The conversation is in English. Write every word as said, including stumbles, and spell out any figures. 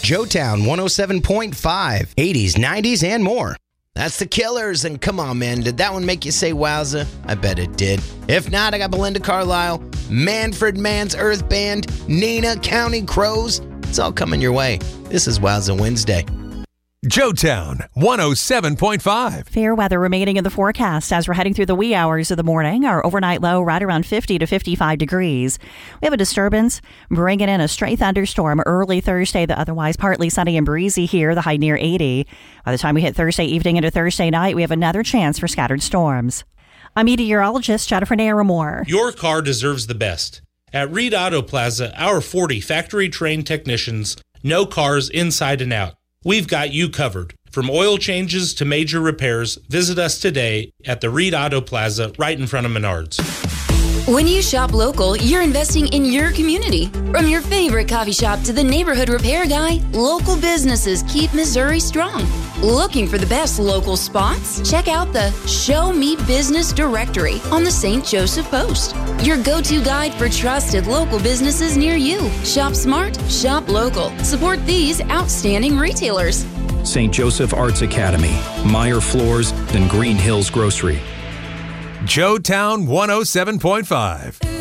Joetown one oh seven point five, eighties, nineties, and more. That's the Killers, and come on, man, did that one make you say wowza? I bet it did. If not, I got Belinda Carlisle, Manfred Mann's Earth Band, Nina, County Crows. It's all coming your way. This is Wowza Wednesday. Joetown one oh seven point five. Fair weather remaining in the forecast as we're heading through the wee hours of the morning. Our overnight low right around fifty to fifty-five degrees. We have a disturbance bringing in a stray thunderstorm early Thursday. The otherwise partly sunny and breezy here. The high near eighty. By the time we hit Thursday evening into Thursday night, we have another chance for scattered storms. I'm meteorologist Jennifer Naramore. Your car deserves the best. At Reed Auto Plaza, our forty factory-trained technicians know cars inside and out. We've got you covered. From oil changes to major repairs, visit us today at the Reed Auto Plaza right in front of Menards. When you shop local, you're investing in your community. From your favorite coffee shop to the neighborhood repair guy, local businesses keep Missouri strong. Looking for the best local spots? Check out the Show Me Business directory on the Saint Joseph Post. Your go-to guide for trusted local businesses near you. Shop smart, shop local. Support these outstanding retailers. Saint Joseph Arts Academy, Meyer Floors, then Green Hills Grocery. Joetown one oh seven point five.